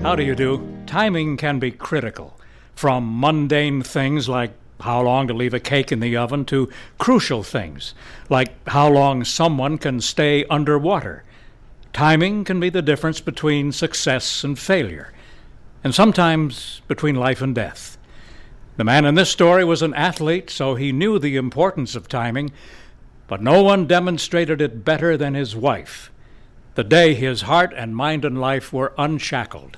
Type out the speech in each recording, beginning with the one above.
How do you do? Timing can be critical, from mundane things like how long to leave a cake in the oven to crucial things, like how long someone can stay underwater. Timing can be the difference between success and failure, and sometimes between life and death. The man in this story was an athlete, so he knew the importance of timing, but no one demonstrated it better than his wife, the day his heart and mind and life were unshackled.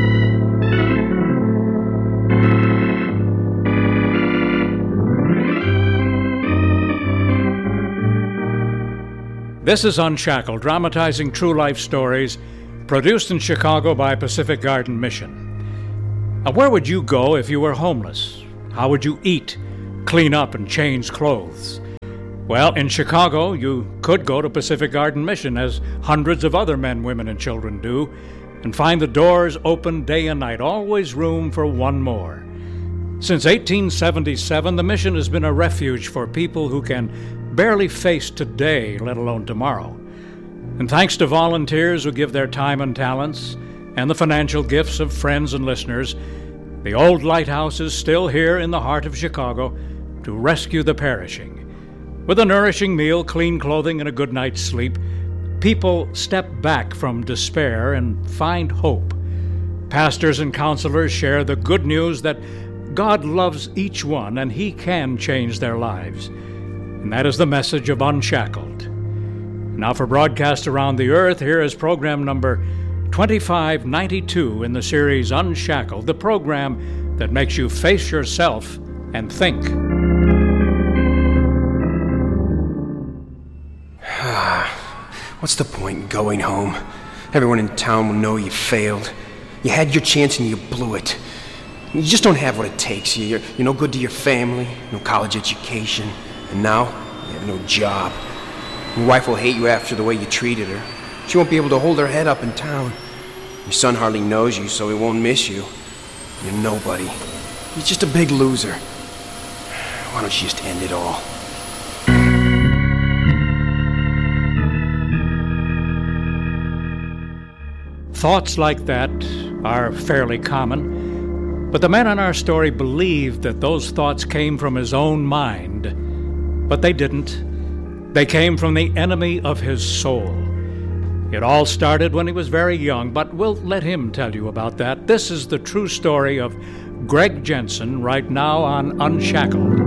This is Unshackled, dramatizing true life stories, produced in Chicago by Pacific Garden Mission. Now, where would you go if you were homeless? How would you eat, clean up, and change clothes? Well, in Chicago, you could go to Pacific Garden Mission, as hundreds of other men, women, and children do, and find the doors open day and night, always room for one more. Since 1877, the mission has been a refuge for people who can barely face today, let alone tomorrow. And thanks to volunteers who give their time and talents, and the financial gifts of friends and listeners, the old lighthouse is still here in the heart of Chicago to rescue the perishing. With a nourishing meal, clean clothing, and a good night's sleep, people step back from despair and find hope. Pastors and counselors share the good news that God loves each one and He can change their lives. And that is the message of Unshackled. Now for broadcast around the earth, here is program number 2592 in the series Unshackled, the program that makes you face yourself and think. What's the point in going home? Everyone in town will know you failed. You had your chance and you blew it. You just don't have what it takes. You're no good to your family, no college education, and now you have no job. Your wife will hate you after the way you treated her. She won't be able to hold her head up in town. Your son hardly knows you, so he won't miss you. You're nobody. He's just a big loser. Why don't you just end it all? Thoughts like that are fairly common, but the man in our story believed that those thoughts came from his own mind, but they didn't. They came from the enemy of his soul. It all started when he was very young, but we'll let him tell you about that. This is the true story of Greg Jensen right now on Unshackled.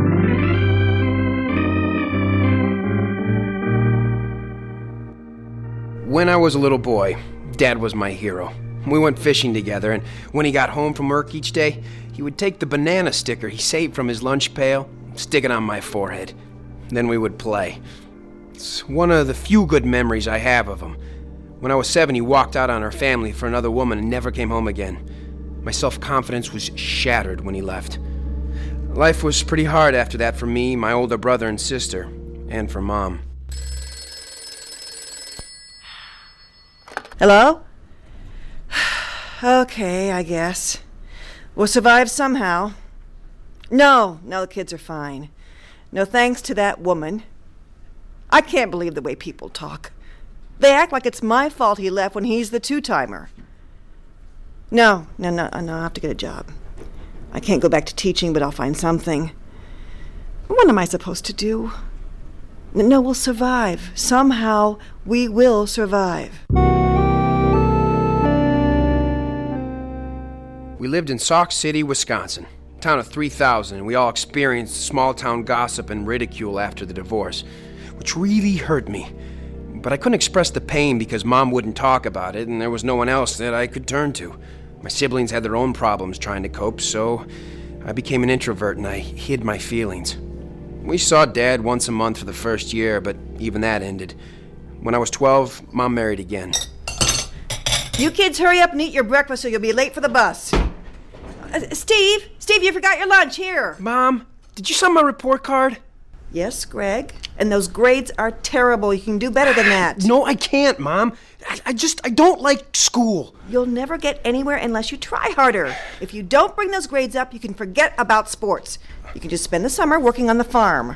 When I was a little boy, Dad was my hero. We went fishing together, and when he got home from work each day, he would take the banana sticker he saved from his lunch pail, stick it on my forehead. Then we would play. It's one of the few good memories I have of him. When I was 7, he walked out on our family for another woman and never came home again. My self-confidence was shattered when he left. Life was pretty hard after that for me, my older brother and sister, and for Mom. Hello? Okay, I guess. We'll survive somehow. No, the kids are fine. No thanks to that woman. I can't believe the way people talk. They act like it's my fault he left when he's the two-timer. No, I'll have to get a job. I can't go back to teaching, but I'll find something. What am I supposed to do? No, we'll survive. Somehow we will survive. We lived in Sauk City, Wisconsin, a town of 3,000, and we all experienced small-town gossip and ridicule after the divorce, which really hurt me. But I couldn't express the pain because Mom wouldn't talk about it, and there was no one else that I could turn to. My siblings had their own problems trying to cope, so I became an introvert and I hid my feelings. We saw Dad once a month for the first year, but even that ended. When I was 12, Mom married again. You kids hurry up and eat your breakfast or you'll be late for the bus. Steve, you forgot your lunch. Here. Mom, did you sign my report card? Yes, Greg. And those grades are terrible. You can do better than that. No, I can't, Mom. I don't like school. You'll never get anywhere unless you try harder. If you don't bring those grades up, you can forget about sports. You can just spend the summer working on the farm.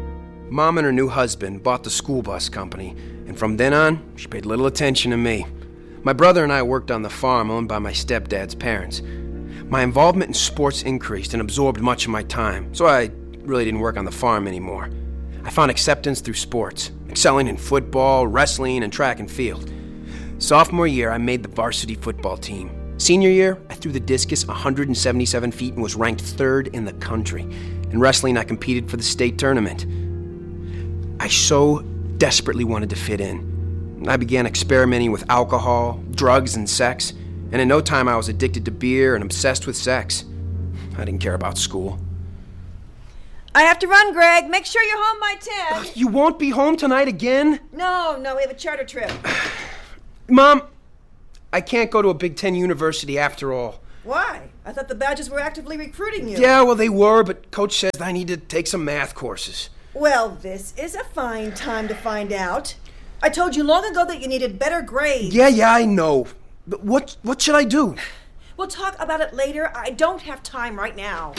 Mom and her new husband bought the school bus company, and from then on, she paid little attention to me. My brother and I worked on the farm owned by my stepdad's parents. My involvement in sports increased and absorbed much of my time, so I really didn't work on the farm anymore. I found acceptance through sports, excelling in football, wrestling, and track and field. Sophomore year, I made the varsity football team. Senior year, I threw the discus 177 feet and was ranked 3rd in the country. In wrestling, I competed for the state tournament. I so desperately wanted to fit in. I began experimenting with alcohol, drugs, and sex, and in no time I was addicted to beer and obsessed with sex. I didn't care about school. I have to run, Greg. Make sure you're home by 10. You won't be home tonight again? No, we have a charter trip. Mom, I can't go to a Big Ten university after all. Why? I thought the Badgers were actively recruiting you. Yeah, well, they were, but Coach says I need to take some math courses. Well, this is a fine time to find out. I told you long ago that you needed better grades. Yeah, I know. But what should I do? We'll talk about it later. I don't have time right now.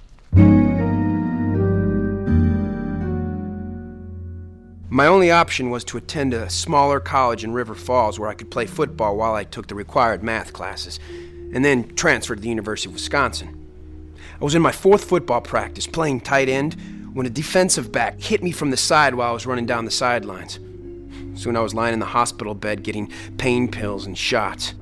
My only option was to attend a smaller college in River Falls where I could play football while I took the required math classes, and then transfer to the University of Wisconsin. I was in my 4th football practice, playing tight end, when a defensive back hit me from the side while I was running down the sidelines. Soon I was lying in the hospital bed getting pain pills and shots.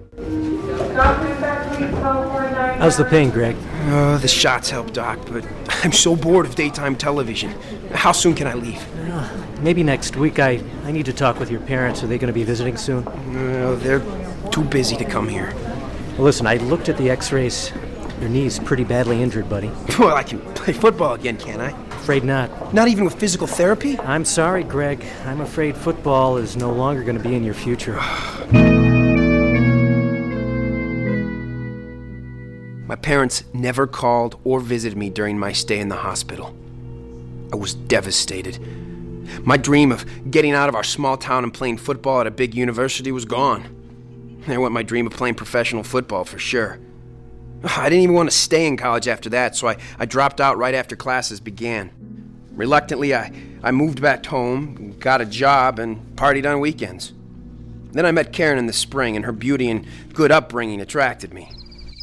How's the pain, Greg? The shots help, Doc, but I'm so bored of daytime television. How soon can I leave? Maybe next week. I need to talk with your parents. Are they going to be visiting soon? They're too busy to come here. Well, listen, I looked at the x-rays. Your knee's pretty badly injured, buddy. Well, I can play football again, can't I? Afraid not. Not even with physical therapy? I'm sorry, Greg. I'm afraid football is no longer going to be in your future. My parents never called or visited me during my stay in the hospital. I was devastated. My dream of getting out of our small town and playing football at a big university was gone. There went my dream of playing professional football for sure. I didn't even want to stay in college after that, so I dropped out right after classes began. Reluctantly, I moved back home, got a job, and partied on weekends. Then I met Karen in the spring, and her beauty and good upbringing attracted me.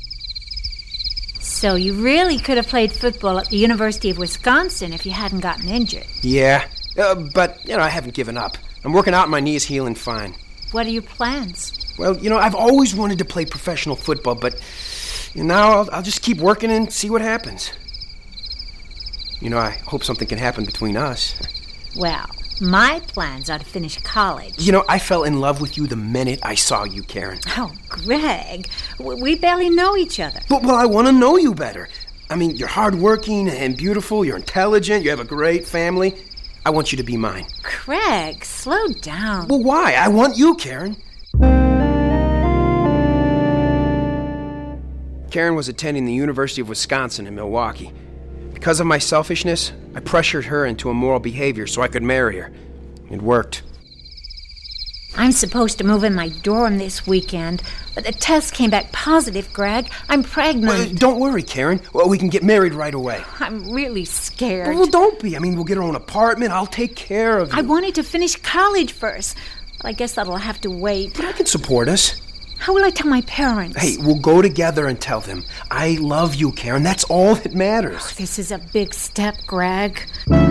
So you really could have played football at the University of Wisconsin if you hadn't gotten injured. Yeah, but, I haven't given up. I'm working out and my knee is healing fine. What are your plans? Well, I've always wanted to play professional football, but now I'll just keep working and see what happens. I hope something can happen between us. Well, my plans are to finish college. I fell in love with you the minute I saw you, Karen. Oh, Greg, we barely know each other. Well, I want to know you better. You're hardworking and beautiful, you're intelligent, you have a great family. I want you to be mine. Craig, slow down. Well, why? I want you, Karen. Karen was attending the University of Wisconsin in Milwaukee. Because of my selfishness, I pressured her into immoral behavior so I could marry her. It worked. I'm supposed to move in my dorm this weekend, but the test came back positive, Greg. I'm pregnant. Well, don't worry, Karen. Well, we can get married right away. I'm really scared. Well, don't be. We'll get our own apartment. I'll take care of you. I wanted to finish college first. Well, I guess that'll have to wait. But I can support us. How will I tell my parents? Hey, we'll go together and tell them. I love you, Karen. That's all that matters. Oh, this is a big step, Greg.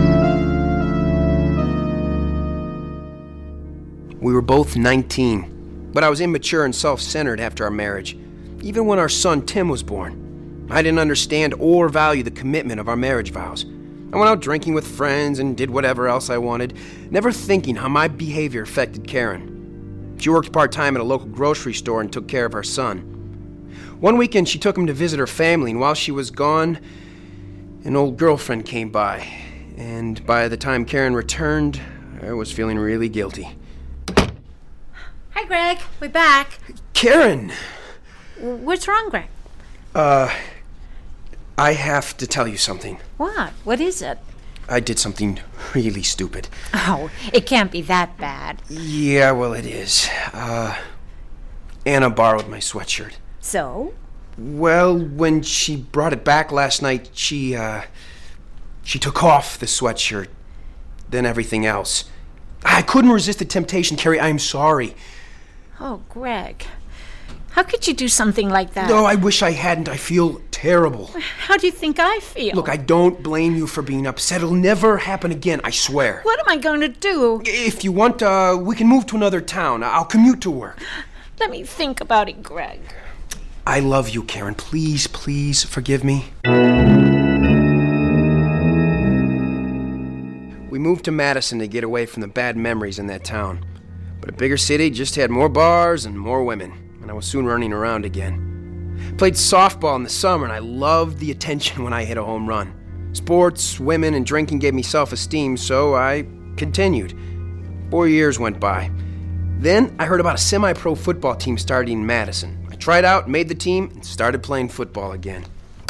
We were both 19, but I was immature and self-centered after our marriage. Even when our son Tim was born, I didn't understand or value the commitment of our marriage vows. I went out drinking with friends and did whatever else I wanted, never thinking how my behavior affected Karen. She worked part-time at a local grocery store and took care of her son. One weekend, she took him to visit her family, and while she was gone, an old girlfriend came by. And by the time Karen returned, I was feeling really guilty. Hi, Greg. We're back. Karen! What's wrong, Greg? I have to tell you something. What? What is it? I did something really stupid. Oh, it can't be that bad. Yeah, well, it is. Anna borrowed my sweatshirt. So? Well, when she brought it back last night, she took off the sweatshirt, then everything else. I couldn't resist the temptation, Carrie. I'm sorry. Oh, Greg. How could you do something like that? No, I wish I hadn't. I feel terrible. How do you think I feel? Look, I don't blame you for being upset. It'll never happen again, I swear. What am I going to do? If you want, we can move to another town. I'll commute to work. Let me think about it, Greg. I love you, Karen. Please, please forgive me. We moved to Madison to get away from the bad memories in that town. But a bigger city just had more bars and more women, and I was soon running around again. Played softball in the summer, and I loved the attention when I hit a home run. Sports, women, and drinking gave me self-esteem, so I continued. 4 years went by. Then I heard about a semi-pro football team starting in Madison. I tried out, made the team, and started playing football again.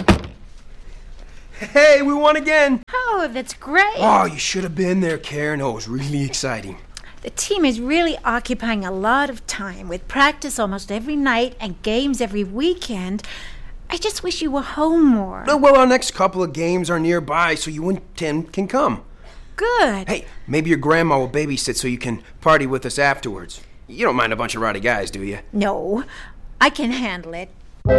Hey, we won again! Oh, that's great. Oh, you should have been there, Karen. Oh, it was really exciting. The team is really occupying a lot of time with practice almost every night and games every weekend. I just wish you were home more. Well, our next couple of games are nearby, so you and Tim can come. Good. Hey, maybe your grandma will babysit so you can party with us afterwards. You don't mind a bunch of rowdy guys, do you? No, I can handle it.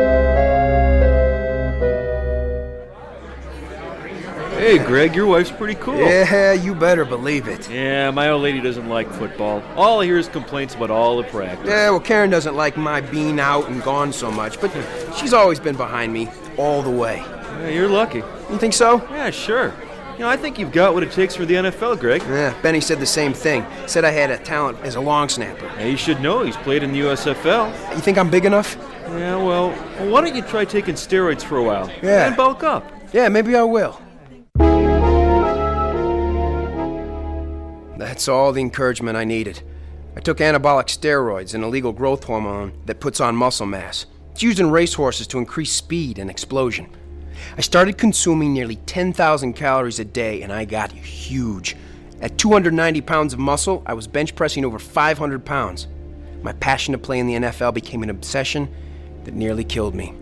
Hey, Greg, your wife's pretty cool. Yeah, you better believe it. Yeah, my old lady doesn't like football. All I hear is complaints about all the practice. Yeah, well, Karen doesn't like my being out and gone so much, but she's always been behind me all the way. Yeah, you're lucky. You think so? Yeah, sure. You know, I think you've got what it takes for the NFL, Greg. Yeah, Benny said the same thing. Said I had a talent as a long snapper. Yeah, you should know. He's played in the USFL. You think I'm big enough? Yeah, well, why don't you try taking steroids for a while? Yeah. And bulk up. Yeah, maybe I will. That's all the encouragement I needed. I took anabolic steroids, an illegal growth hormone that puts on muscle mass. It's used in racehorses to increase speed and explosion. I started consuming nearly 10,000 calories a day, and I got huge. At 290 pounds of muscle, I was bench pressing over 500 pounds. My passion to play in the NFL became an obsession that nearly killed me.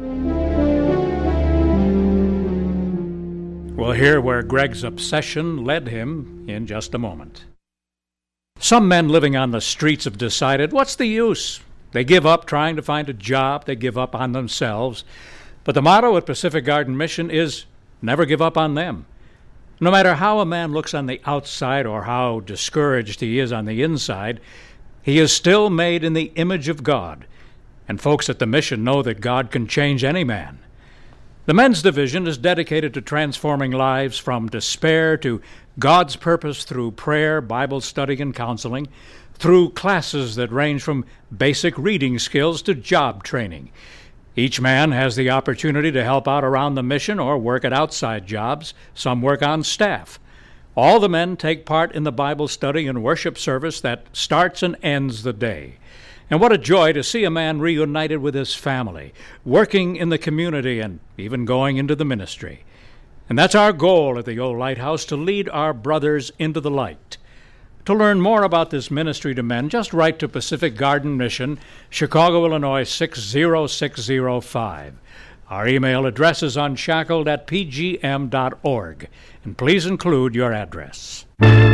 We'll hear where Greg's obsession led him in just a moment. Some men living on the streets have decided, what's the use? They give up trying to find a job, they give up on themselves. But the motto at Pacific Garden Mission is, never give up on them. No matter how a man looks on the outside or how discouraged he is on the inside, he is still made in the image of God. And folks at the mission know that God can change any man. The men's division is dedicated to transforming lives from despair to God's purpose through prayer, Bible study, and counseling, through classes that range from basic reading skills to job training. Each man has the opportunity to help out around the mission or work at outside jobs. Some work on staff. All the men take part in the Bible study and worship service that starts and ends the day. And what a joy to see a man reunited with his family, working in the community and even going into the ministry. And that's our goal at the Old Lighthouse, to lead our brothers into the light. To learn more about this ministry to men, just write to Pacific Garden Mission, Chicago, Illinois 60605. Our email address is unshackled@pgm.org. And please include your address.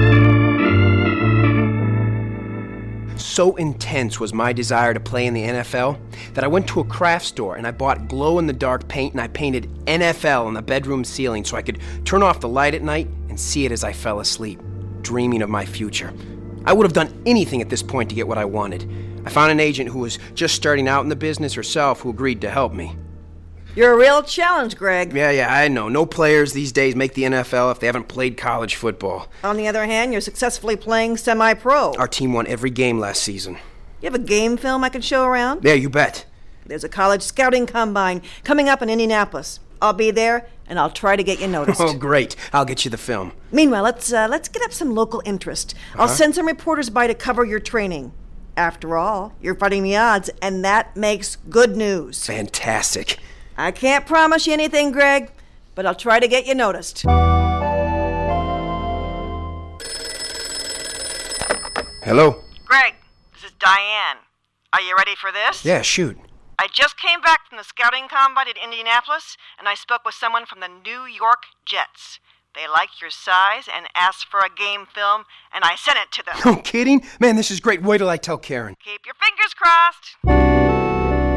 So intense was my desire to play in the NFL that I went to a craft store and I bought glow-in-the-dark paint and I painted NFL on the bedroom ceiling so I could turn off the light at night and see it as I fell asleep, dreaming of my future. I would have done anything at this point to get what I wanted. I found an agent who was just starting out in the business herself who agreed to help me. You're a real challenge, Greg. Yeah, I know. No players these days make the NFL if they haven't played college football. On the other hand, you're successfully playing semi-pro. Our team won every game last season. You have a game film I can show around? Yeah, you bet. There's a college scouting combine coming up in Indianapolis. I'll be there, and I'll try to get you noticed. Oh, great. I'll get you the film. Meanwhile, let's get up some local interest. I'll send some reporters by to cover your training. After all, you're fighting the odds, and that makes good news. Fantastic. I can't promise you anything, Greg, but I'll try to get you noticed. Hello? Greg, this is Diane. Are you ready for this? Yeah, shoot. I just came back from the scouting combine in Indianapolis, and I spoke with someone from the New York Jets. They liked your size and asked for a game film, and I sent it to them. No kidding? Man, this is great. Wait till I tell Karen. Keep your fingers crossed.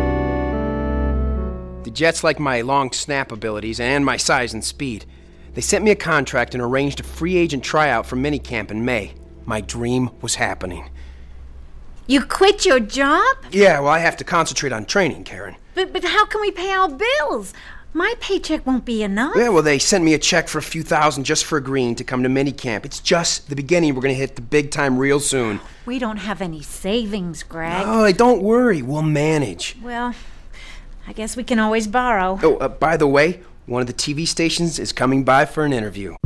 Jets liked my long snap abilities and my size and speed. They sent me a contract and arranged a free agent tryout for minicamp in May. My dream was happening. You quit your job? Yeah, well, I have to concentrate on training, Karen. But how can we pay our bills? My paycheck won't be enough. Yeah, well, they sent me a check for a few thousand just for agreeing to come to minicamp. It's just the beginning. We're going to hit the big time real soon. We don't have any savings, Greg. Oh, don't worry. We'll manage. Well, I guess we can always borrow. Oh, by the way, one of the TV stations is coming by for an interview.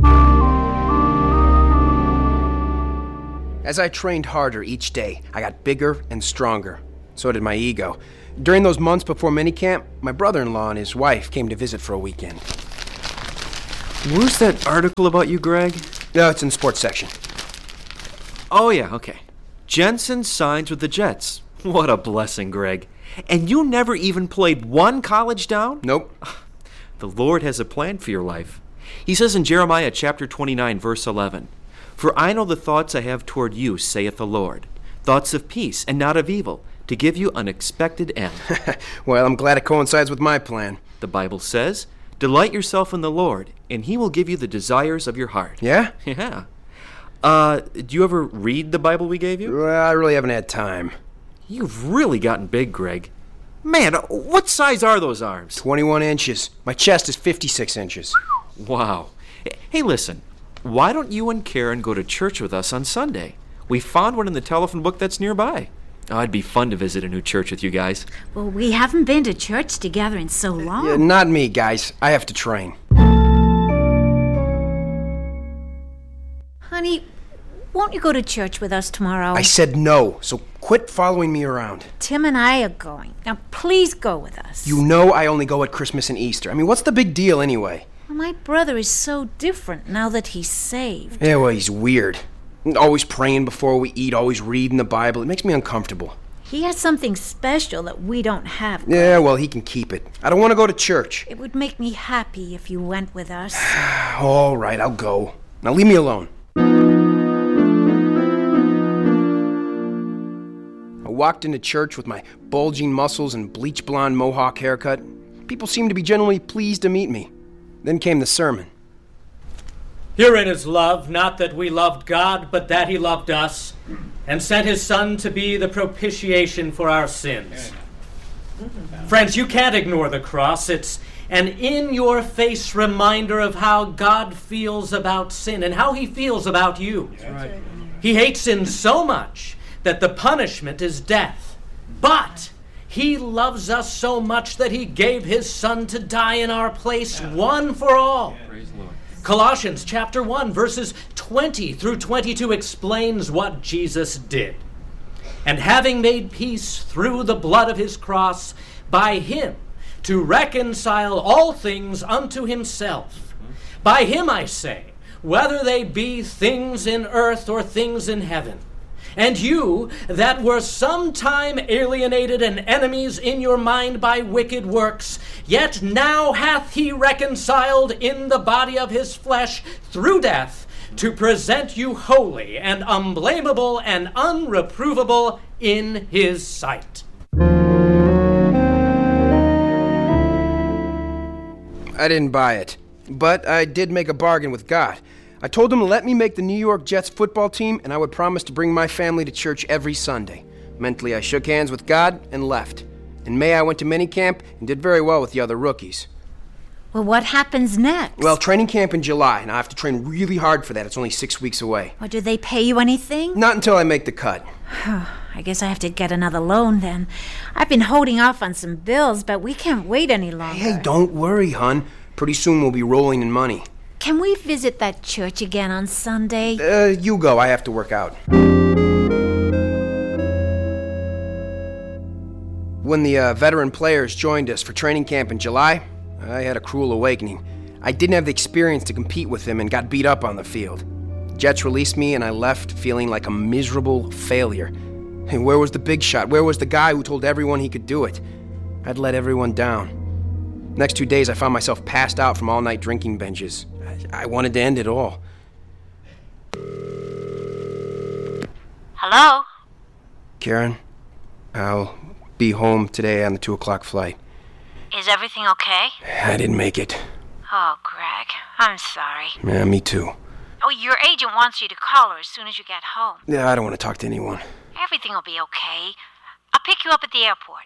As I trained harder each day, I got bigger and stronger. So did my ego. During those months before minicamp, my brother-in-law and his wife came to visit for a weekend. Where's that article about you, Greg? No, it's in the sports section. Oh, yeah, okay. Jensen signs with the Jets. What a blessing, Greg. And you never even played one college down? Nope. The Lord has a plan for your life. He says in Jeremiah chapter 29, verse 11, "For I know the thoughts I have toward you, saith the Lord, thoughts of peace and not of evil, to give you an expected end." Well, I'm glad it coincides with my plan. The Bible says, "Delight yourself in the Lord, and he will give you the desires of your heart." Yeah? Yeah. Do you ever read the Bible we gave you? Well, I really haven't had time. You've really gotten big, Greg. Man, what size are those arms? 21 inches. My chest is 56 inches. Wow. Hey, listen. Why don't you and Karen go to church with us on Sunday? We found one in the telephone book that's nearby. Oh, it'd be fun to visit a new church with you guys. Well, we haven't been to church together in so long. Yeah, not me, guys. I have to train. Honey, won't you go to church with us tomorrow? I said no, so quit following me around. Tim and I are going. Now, please go with us. You know I only go at Christmas and Easter. I mean, what's the big deal anyway? Well, my brother is so different now that he's saved. Yeah, well, he's weird. Always praying before we eat, always reading the Bible. It makes me uncomfortable. He has something special that we don't have. Yeah, well, he can keep it. I don't want to go to church. It would make me happy if you went with us. All right, I'll go. Now leave me alone. I walked into church with my bulging muscles and bleach blonde mohawk haircut. People seemed to be genuinely pleased to meet me. Then came the sermon. Herein is love, not that we loved God, but that he loved us, and sent his Son to be the propitiation for our sins. Friends, you can't ignore the cross. It's an in-your-face reminder of how God feels about sin and how he feels about you. He hates sin so much that the punishment is death. But he loves us so much that he gave his Son to die in our place, one for all. Colossians chapter 1, verses 20 through 22 explains what Jesus did. And having made peace through the blood of his cross, by him to reconcile all things unto himself. By him, I say, whether they be things in earth or things in heaven. And you, that were sometime alienated and enemies in your mind by wicked works, yet now hath he reconciled in the body of his flesh through death, to present you holy and unblameable and unreprovable in his sight. I didn't buy it, but I did make a bargain with God. I told him to let me make the New York Jets football team, and I would promise to bring my family to church every Sunday. Mentally, I shook hands with God and left. In May, I went to minicamp and did very well with the other rookies. Well, what happens next? Well, training camp in July, and I have to train really hard for that. It's only 6 weeks away. Well, do they pay you anything? Not until I make the cut. I guess I have to get another loan then. I've been holding off on some bills, but we can't wait any longer. Hey, don't worry, hon. Pretty soon we'll be rolling in money. Can we visit that church again on Sunday? You go. I have to work out. When the veteran players joined us for training camp in July, I had a cruel awakening. I didn't have the experience to compete with them and got beat up on the field. Jets released me and I left feeling like a miserable failure. And where was the big shot? Where was the guy who told everyone he could do it? I'd let everyone down. Next 2 days, I found myself passed out from all-night drinking binges. I wanted to end it all. Hello? Karen, I'll be home today on the 2 o'clock flight. Is everything okay? I didn't make it. Oh, Greg, I'm sorry. Yeah, me too. Oh, your agent wants you to call her as soon as you get home. Yeah, I don't want to talk to anyone. Everything will be okay. I'll pick you up at the airport.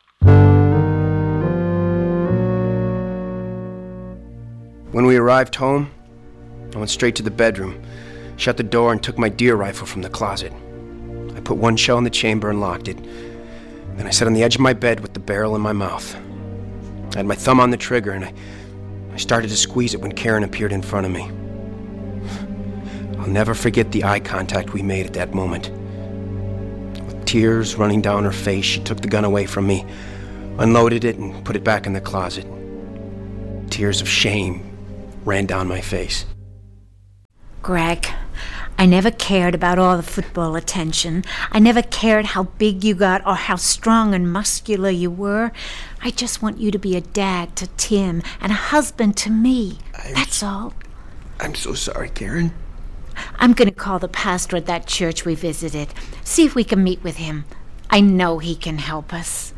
When we arrived home, I went straight to the bedroom, shut the door, and took my deer rifle from the closet. I put one shell in the chamber and locked it. Then I sat on the edge of my bed with the barrel in my mouth. I had my thumb on the trigger, and I started to squeeze it when Karen appeared in front of me. I'll never forget the eye contact we made at that moment. With tears running down her face, she took the gun away from me, unloaded it, and put it back in the closet. Tears of shame ran down my face. Greg, I never cared about all the football attention. I never cared how big you got or how strong and muscular you were. I just want you to be a dad to Tim and a husband to me. That's all. I'm so sorry, Karen. I'm going to call the pastor at that church we visited. See if we can meet with him. I know he can help us.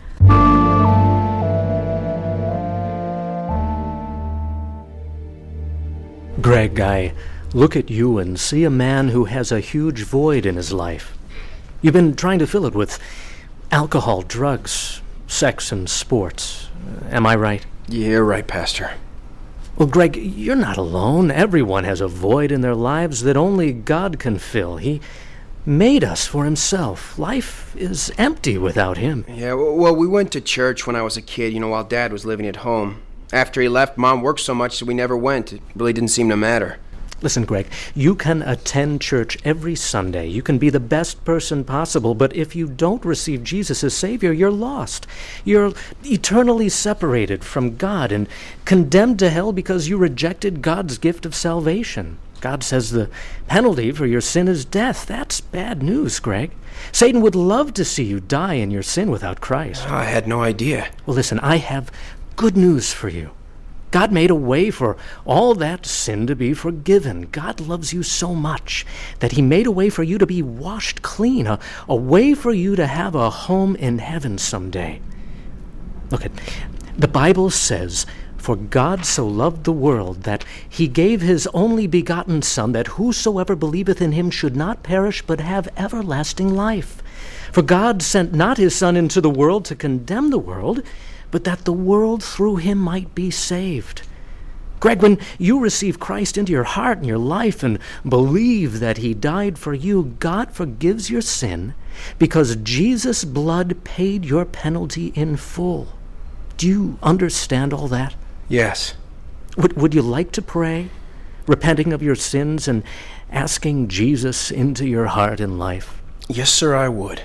Greg, I look at you and see a man who has a huge void in his life. You've been trying to fill it with alcohol, drugs, sex, and sports. Am I right? Yeah, you're right, Pastor. Well, Greg, you're not alone. Everyone has a void in their lives that only God can fill. He made us for himself. Life is empty without him. Yeah, well, we went to church when I was a kid, while Dad was living at home. After he left, Mom worked so much that we never went. It really didn't seem to matter. Listen, Greg, you can attend church every Sunday. You can be the best person possible, but if you don't receive Jesus as Savior, you're lost. You're eternally separated from God and condemned to hell because you rejected God's gift of salvation. God says the penalty for your sin is death. That's bad news, Greg. Satan would love to see you die in your sin without Christ. I had no idea. Well, listen, I have good news for you. God made a way for all that sin to be forgiven. God loves you so much that he made a way for you to be washed clean, a way for you to have a home in heaven someday. Look, the Bible says, "For God so loved the world that he gave his only begotten Son, that whosoever believeth in him should not perish but have everlasting life. For God sent not his Son into the world to condemn the world, but that the world through him might be saved." Greg, when you receive Christ into your heart and your life and believe that he died for you, God forgives your sin because Jesus' blood paid your penalty in full. Do you understand all that? Yes. Would you like to pray, repenting of your sins and asking Jesus into your heart and life? Yes, sir, I would.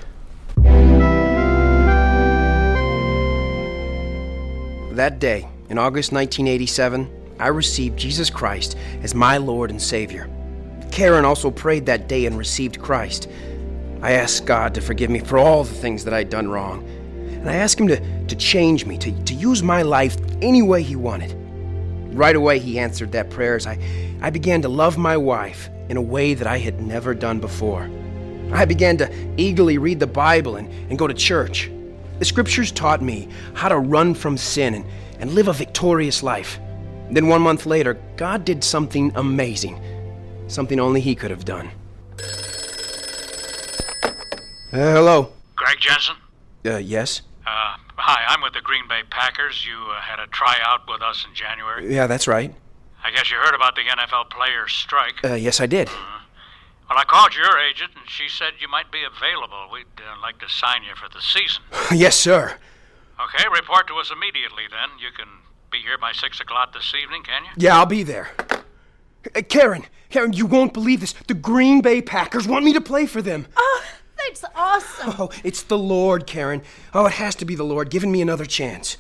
That day, in August 1987, I received Jesus Christ as my Lord and Savior. Karen also prayed that day and received Christ. I asked God to forgive me for all the things that I'd done wrong. And I asked him to change me, to use my life any way he wanted. Right away, he answered that prayer as I began to love my wife in a way that I had never done before. I began to eagerly read the Bible and go to church. The scriptures taught me how to run from sin and live a victorious life. Then 1 month later, God did something amazing. Something only he could have done. Hello. Greg Jensen? Yes? Hi, I'm with the Green Bay Packers. You had a tryout with us in January. Yeah, that's right. I guess you heard about the NFL players' strike. Yes, I did. Well, I called your agent, and she said you might be available. We'd like to sign you for the season. Yes, sir. Okay, report to us immediately, then. You can be here by 6 o'clock this evening, can you? Yeah, I'll be there. Karen, you won't believe this. The Green Bay Packers want me to play for them. Oh, that's awesome. Oh, it's the Lord, Karen. Oh, it has to be the Lord giving me another chance.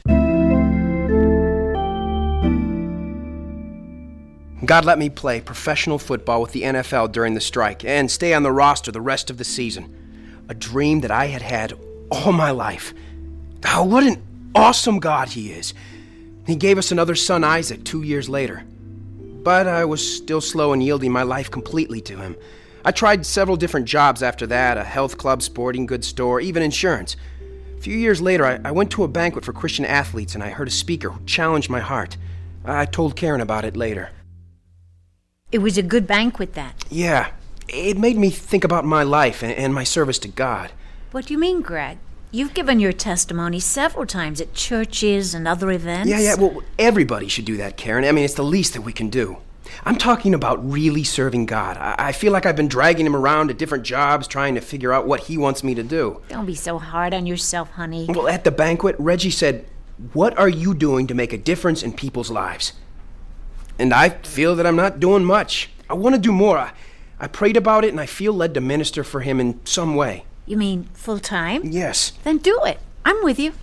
God let me play professional football with the NFL during the strike and stay on the roster the rest of the season. A dream that I had had all my life. Oh, what an awesome God he is. He gave us another son, Isaac, 2 years later. But I was still slow in yielding my life completely to him. I tried several different jobs after that, a health club, sporting goods store, even insurance. A few years later, I went to a banquet for Christian athletes and I heard a speaker who challenged my heart. I told Karen about it later. It was a good banquet, that. Yeah, it made me think about my life and my service to God. What do you mean, Greg? You've given your testimony several times at churches and other events. Yeah, well, everybody should do that, Karen. I mean, it's the least that we can do. I'm talking about really serving God. I feel like I've been dragging him around to different jobs, trying to figure out what he wants me to do. Don't be so hard on yourself, honey. Well, at the banquet, Reggie said, "What are you doing to make a difference in people's lives?" And I feel that I'm not doing much. I want to do more. I prayed about it, and I feel led to minister for him in some way. You mean full-time? Yes. Then do it. I'm with you.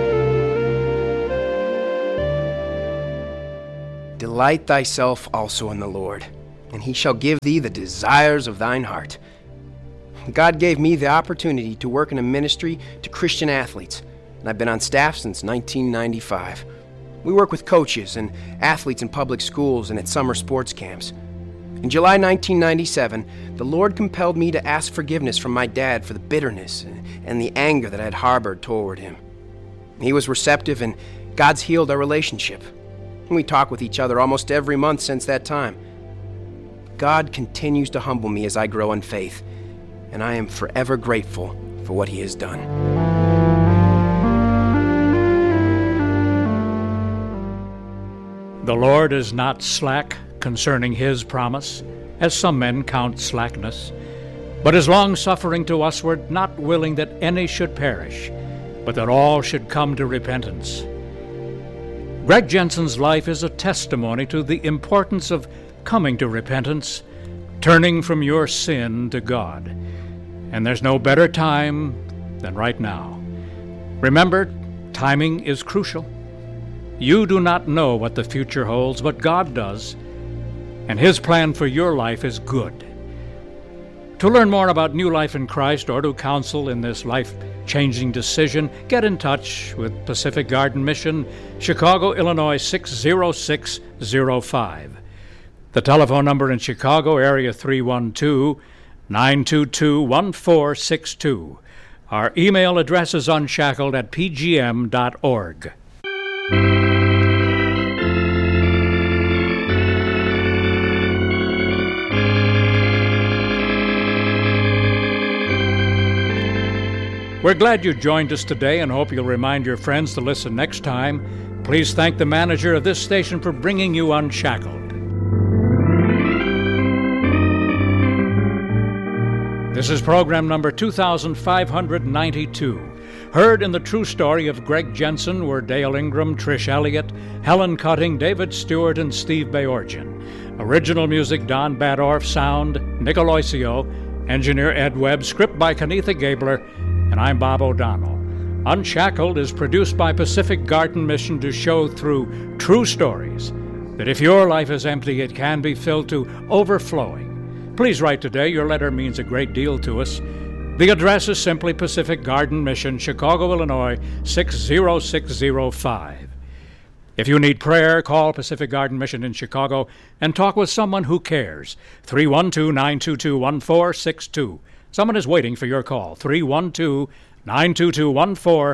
Delight thyself also in the Lord, and he shall give thee the desires of thine heart. God gave me the opportunity to work in a ministry to Christian athletes, and I've been on staff since 1995. We work with coaches and athletes in public schools and at summer sports camps. In July 1997, the Lord compelled me to ask forgiveness from my dad for the bitterness and the anger that I had harbored toward him. He was receptive, and God's healed our relationship. We talk with each other almost every month since that time. God continues to humble me as I grow in faith, and I am forever grateful for what he has done. The Lord is not slack concerning his promise, as some men count slackness, but is long-suffering to usward, not willing that any should perish, but that all should come to repentance. Greg Jensen's life is a testimony to the importance of coming to repentance, turning from your sin to God. And there's no better time than right now. Remember, timing is crucial. You do not know what the future holds, but God does, and his plan for your life is good. To learn more about New Life in Christ or to counsel in this life-changing decision, get in touch with Pacific Garden Mission, Chicago, Illinois 60605. The telephone number in Chicago, area 312-922-1462. Our email address is unshackled@pgm.org. We're glad you joined us today and hope you'll remind your friends to listen next time. Please thank the manager of this station for bringing you Unshackled. This is program number 2592. Heard in the true story of Greg Jensen were Dale Ingram, Trish Elliott, Helen Cutting, David Stewart, and Steve Bayorgian. Original music Don Badorf, sound Nick Aloisio, engineer Ed Webb, script by Kenetha Gabler, and I'm Bob O'Donnell. Unshackled is produced by Pacific Garden Mission to show through true stories that if your life is empty, it can be filled to overflowing. Please write today. Your letter means a great deal to us. The address is simply Pacific Garden Mission, Chicago, Illinois 60605. If you need prayer, call Pacific Garden Mission in Chicago and talk with someone who cares. 312-922-1462. Someone is waiting for your call. 312-922-1462.